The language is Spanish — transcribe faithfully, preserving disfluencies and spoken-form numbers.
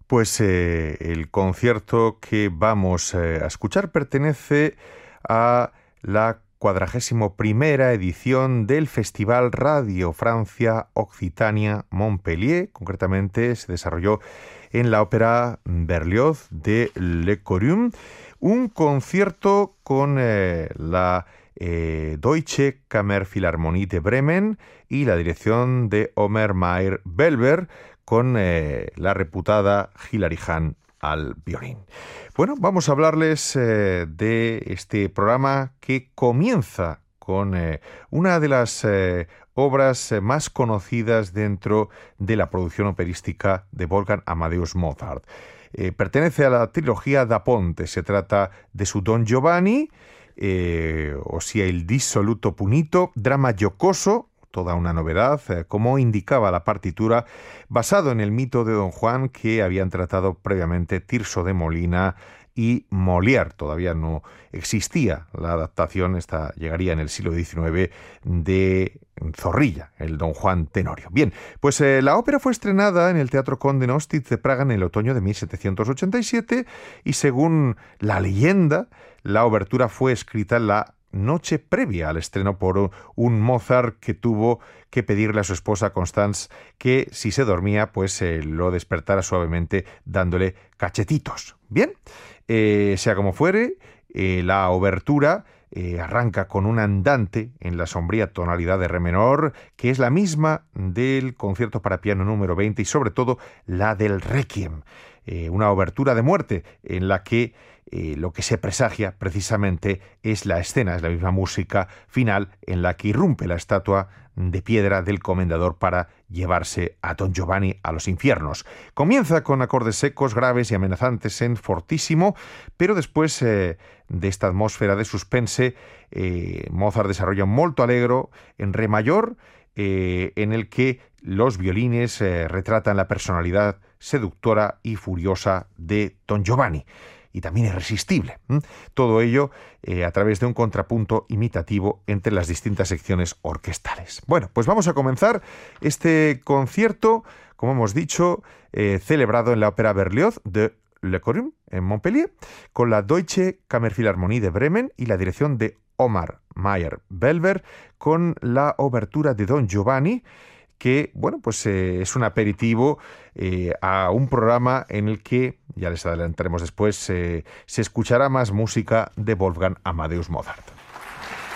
Pues eh, el concierto que vamos eh, a escuchar pertenece a la cuadragésimo primera edición del Festival Radio Francia Occitania Montpellier. Concretamente se desarrolló en la ópera Berlioz de Le Corium, un concierto con eh, la eh, Deutsche Kammerphilharmonie de Bremen y la dirección de Omer Mayer-Belver, con eh, la reputada Hilary Hahn al violín. Bueno, vamos a hablarles eh, de este programa que comienza con eh, una de las eh, obras eh, más conocidas dentro de la producción operística de Wolfgang Amadeus Mozart. Eh, pertenece a la trilogía Da Ponte. Se trata de su Don Giovanni, eh, ossia il dissoluto punito, drama giocoso, toda una novedad, eh, como indicaba la partitura, basado en el mito de Don Juan que habían tratado previamente Tirso de Molina y Molière. Todavía no existía la adaptación, esta llegaría en el siglo diecinueve, de Zorrilla, el Don Juan Tenorio. Bien, pues eh, la ópera fue estrenada en el Teatro Conde Nostitz de Praga en el otoño de mil setecientos ochenta y siete y, según la leyenda, la obertura fue escrita en la noche previa al estreno por un Mozart que tuvo que pedirle a su esposa Constance que, si se dormía, pues eh, lo despertara suavemente dándole cachetitos. Bien, eh, sea como fuere, eh, la obertura eh, arranca con un andante en la sombría tonalidad de re menor, que es la misma del concierto para piano número veinte y sobre todo la del Requiem, eh, una obertura de muerte en la que Eh, lo que se presagia precisamente es la escena, es la misma música final en la que irrumpe la estatua de piedra del comendador para llevarse a Don Giovanni a los infiernos. Comienza con acordes secos, graves y amenazantes en fortísimo, pero después eh, de esta atmósfera de suspense, eh, Mozart desarrolla un molto allegro en re mayor, eh, en el que los violines eh, retratan la personalidad seductora y furiosa de Don Giovanni. Y también irresistible. ¿Mm? Todo ello eh, a través de un contrapunto imitativo entre las distintas secciones orquestales. Bueno, pues vamos a comenzar este concierto, como hemos dicho, eh, celebrado en la ópera Berlioz de Le Corium, en Montpellier, con la Deutsche Kammerphilharmonie de Bremen y la dirección de Omer Mayer-Belver, con la obertura de Don Giovanni, que, bueno, pues eh, es un aperitivo eh, a un programa en el que, ya les adelantaremos después, eh, se escuchará más música de Wolfgang Amadeus Mozart.